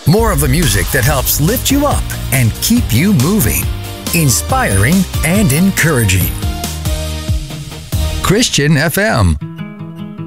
More of the music that helps lift you up and keep you moving. Inspiring and encouraging. Christian FM.